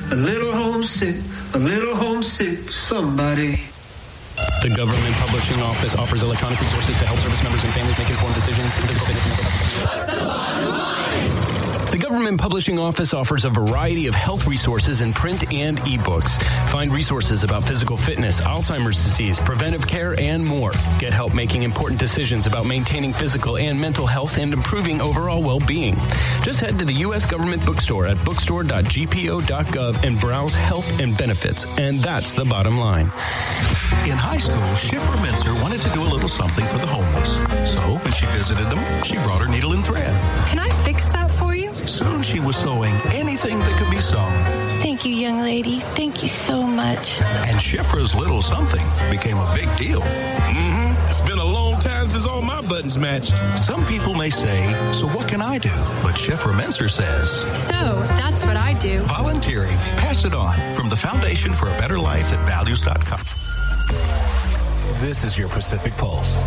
a little homesick, somebody. The Government Publishing Office offers electronic resources to help service members and families make informed decisions. What's the bottom line? The Government Publishing Office offers a variety of health resources in print and ebooks. Find resources about physical fitness, Alzheimer's disease, preventive care, and more. Get help making important decisions about maintaining physical and mental health and improving overall well-being. Just head to the U.S. Government Bookstore at bookstore.gpo.gov and browse health and benefits. And that's the bottom line. In high school, Schiffer Mincer wanted to do a little something for the homeless. So when she visited them, she brought her needle and thread. Can I fix that for you? Soon she was sewing anything that could be sewn. Thank you, young lady. Thank you so much. And Schiffer's little something became a big deal. It's been a long time since all my buttons matched. Some people may say, so what can I do? But Schiffer Mincer says, so that's what I do. Volunteering. Pass it on. From the Foundation for a Better Life at Values.com. This is your Pacific Pulse.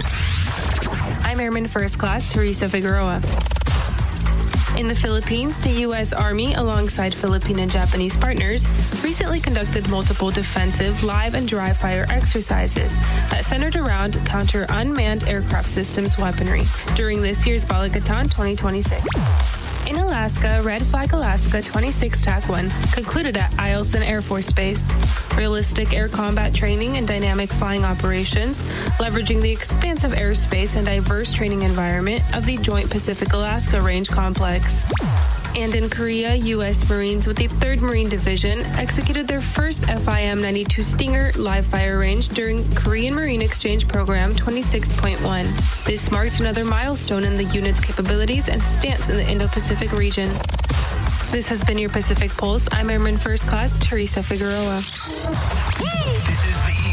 I'm Airman First Class Teresa Figueroa. In the Philippines, the U.S. Army, alongside Philippine and Japanese partners, recently conducted multiple defensive live and dry fire exercises that centered around counter unmanned aircraft systems weaponry during this year's Balikatan 2026. In Alaska, Red Flag Alaska 26 TAC 1 concluded at Eielson Air Force Base. Realistic air combat training and dynamic flying operations, leveraging the expansive airspace and diverse training environment of the Joint Pacific Alaska Range Complex. And in Korea, U.S. Marines with the 3rd Marine Division executed their first FIM-92 Stinger live fire range during Korean Marine Exchange Program 26.1. This marked another milestone in the unit's capabilities and stance in the Indo-Pacific region. This has been your Pacific Pulse. I'm Airman First Class Teresa Figueroa. This is the